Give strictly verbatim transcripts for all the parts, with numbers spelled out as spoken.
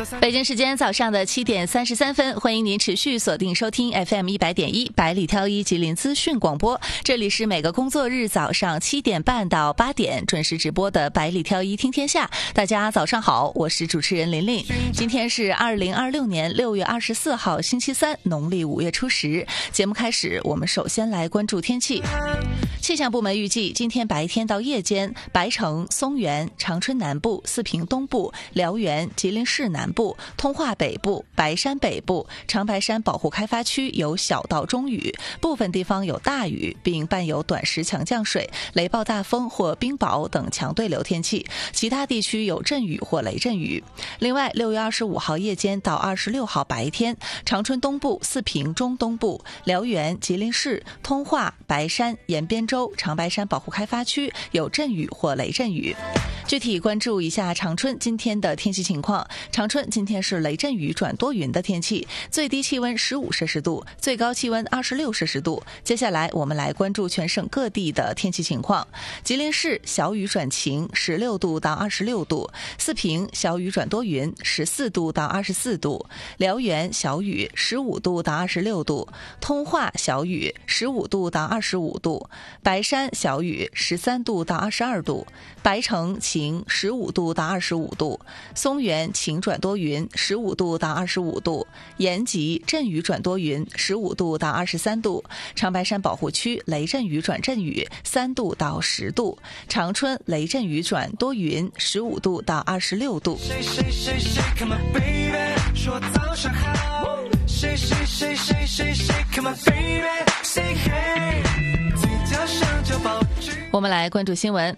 北京时间早上的七点三十三分，欢迎您持续锁定收听 F M 一百点一百里挑一吉林资讯广播。这里是每个工作日早上七点半到八点准时直播的百里挑一听天下。大家早上好，我是主持人琳琳。今天是二零二六年六月二十四号星期三，农历五月初十。节目开始，我们首先来关注天气。气象部门预计，今天白天到夜间，白城、松原、长春南部、四平东部、辽源、吉林市南部、通化北部、白山北部、长白山保护开发区有小到中雨，部分地方有大雨，并伴有短时强降水、雷暴大风或冰雹等强对流天气，其他地区有阵雨或雷阵雨。另外，六月二十五号夜间到二十六号白天，长春东部、四平中东部、辽源、吉林市、通化、白山、延边州、长白山保护开发区有阵雨或雷阵雨。具体关注一下长春今天的天气情况。长春今天是雷阵雨转多云的天气，最低气温十五摄氏度，最高气温二十六摄氏度。接下来我们来关注全省各地的天气情况。吉林市小雨转晴，十六度到二十六度；四平小雨转多云，十四度到二十四度；辽源小雨，十五度到二十六度；通化小雨，十五度到二十五度；白山小雨，十三度到二十二度；白城晴，十五度到二十五度；松原晴转多云，十五度到二十五度；延吉阵雨转多云，十五度到二十三度；长白山保护区雷阵雨转阵雨，三度到十度；长春雷阵雨转多云，十五度到二十六度。谁谁谁谁 come on baby 说早上好，谁谁谁谁谁谁 come on baby say hey 嘴角上就保持。我们来关注新闻。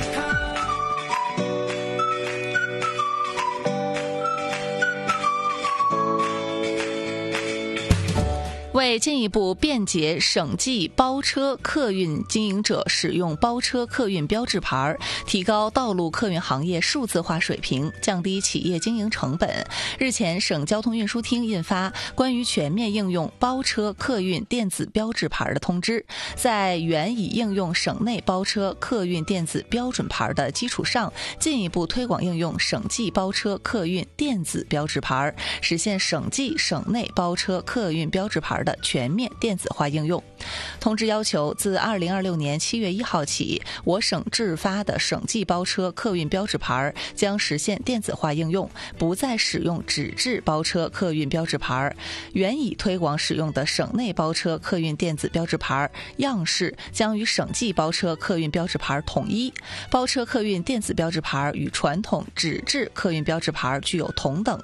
为进一步便捷省际包车客运经营者使用包车客运标志牌，提高道路客运行业数字化水平，降低企业经营成本，日前省交通运输厅印发关于全面应用包车客运电子标志牌的通知，在原已应用省内包车客运电子标准牌的基础上，进一步推广应用省际包车客运电子标志牌，实现省际省内包车客运标志牌的全面电子化应用。通知要求，自二零二六年七月一号起，我省制发的省际包车客运标志牌将实现电子化应用，不再使用纸质包车客运标志牌。原已推广使用的省内包车客运电子标志牌样式将与省际包车客运标志牌统一。包车客运电子标志牌与传统纸质客运标志牌具有同等